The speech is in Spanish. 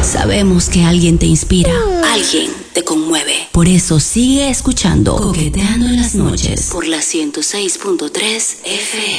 Sabemos que alguien te inspira, alguien te conmueve. Por eso sigue escuchando Coqueteando en las noches por la 106.3 FM.